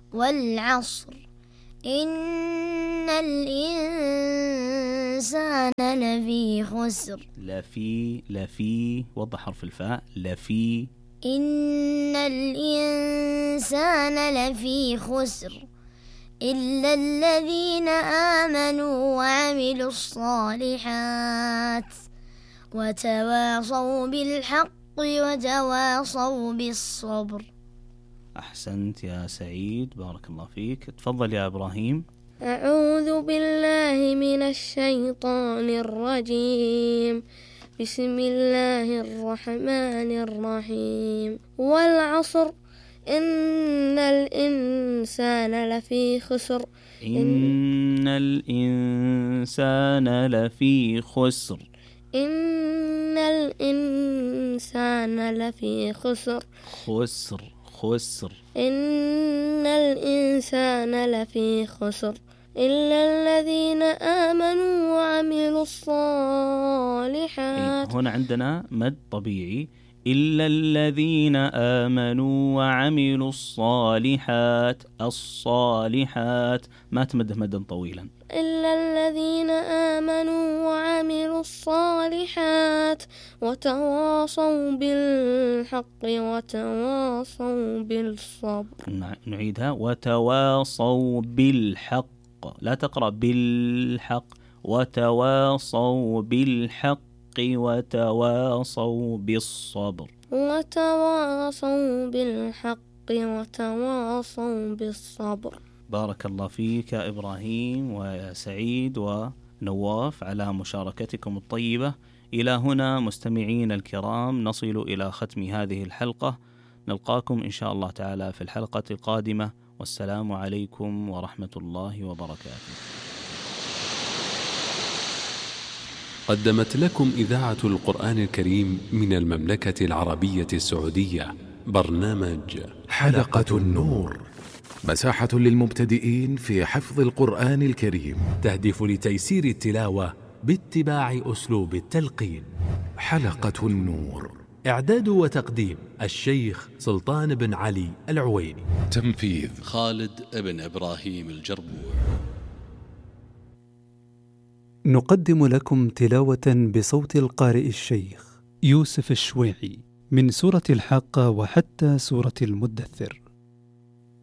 والعصر إن الإنسان لفي خسر. لفي وضح حرف الفاء. لفي. إن الإنسان لفي خسر إلا الذين آمنوا وعملوا الصالحات وتواصوا بالحق وتواصوا بالصبر. أحسنت يا سعيد، بارك الله فيك. تفضل يا إبراهيم. أعوذ بالله من الشيطان الرجيم. بسم الله الرحمن الرحيم. والعصر إن الإنسان لفي خسر. إن الإنسان لفي خسر. إن الإنسان لفي خسر. خسر. إن الإنسان لفي خسر إلا الذين آمنوا وعملوا الصالحات. هنا عندنا مد طبيعي. إلا الذين آمنوا وعملوا الصالحات. الصالحات ما تمده مدا طويلا. إلا الذين آمنوا وعملوا الصالحات وتواصوا بالحق وتواصوا بالصبر. نعيدها. وتواصوا بالحق، لا تقرأ بالحق. وتواصوا بالحق وتواصوا بالصبر. وتواصوا بالحق وتواصوا بالصبر. بارك الله فيك يا إبراهيم ويا سعيد ونواف على مشاركتكم الطيبة. إلى هنا مستمعين الكرام نصل إلى ختم هذه الحلقة. نلقاكم إن شاء الله تعالى في الحلقة القادمة، والسلام عليكم ورحمة الله وبركاته. قدمت لكم إذاعة القرآن الكريم من المملكة العربية السعودية برنامج حلقة النور، مساحة للمبتدئين في حفظ القرآن الكريم، تهدف لتيسير التلاوة باتباع أسلوب التلقين. حلقة النور، إعداد وتقديم الشيخ سلطان بن علي العويني، تنفيذ خالد بن إبراهيم الجربوع. نقدم لكم تلاوة بصوت القارئ الشيخ يوسف الشويعي من سورة الحاقة وحتى سورة المدثر.